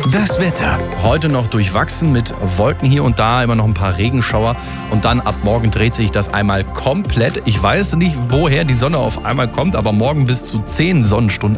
Das Wetter. Heute noch durchwachsen mit Wolken hier und da, immer noch ein paar Regenschauer. Und dann ab morgen dreht sich das einmal komplett. Ich weiß nicht, woher die Sonne auf einmal kommt, aber morgen bis zu 10 Sonnenstunden